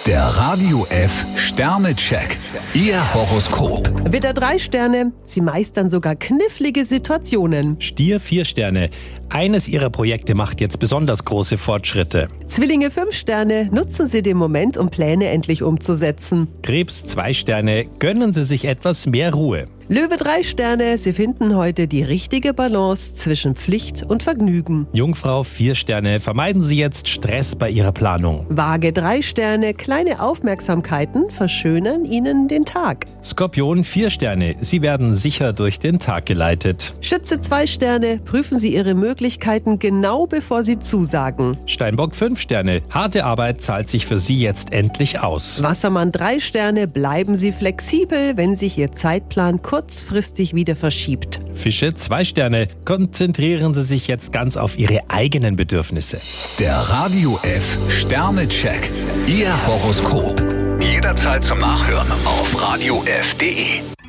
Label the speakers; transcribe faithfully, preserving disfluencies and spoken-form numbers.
Speaker 1: Der Radio F Sternecheck. Ihr Horoskop.
Speaker 2: Widder drei Sterne, Sie meistern sogar knifflige Situationen.
Speaker 3: Stier vier Sterne. Eines Ihrer Projekte macht jetzt besonders große Fortschritte.
Speaker 2: Zwillinge fünf Sterne, nutzen Sie den Moment, um Pläne endlich umzusetzen.
Speaker 3: Krebs zwei Sterne. Gönnen Sie sich etwas mehr Ruhe.
Speaker 2: Löwe drei Sterne, Sie finden heute die richtige Balance zwischen Pflicht und Vergnügen.
Speaker 3: Jungfrau vier Sterne. Vermeiden Sie jetzt Stress bei Ihrer Planung.
Speaker 2: Waage drei Sterne, kleine Aufmerksamkeiten verschönern Ihnen den Tag.
Speaker 3: Skorpion vier Sterne. Sie werden sicher durch den Tag geleitet.
Speaker 2: Schütze zwei Sterne, prüfen Sie Ihre Möglichkeiten genau bevor Sie zusagen.
Speaker 3: Steinbock fünf Sterne. Harte Arbeit zahlt sich für Sie jetzt endlich aus.
Speaker 2: Wassermann drei Sterne, bleiben Sie flexibel, wenn sich Ihr Zeitplan kurzfristig wieder verschiebt.
Speaker 3: Fische zwei Sterne. Konzentrieren Sie sich jetzt ganz auf Ihre eigenen Bedürfnisse.
Speaker 1: Der Radio F Sternecheck. Ihr Horoskop. Jederzeit zum Nachhören auf radio f punkt de.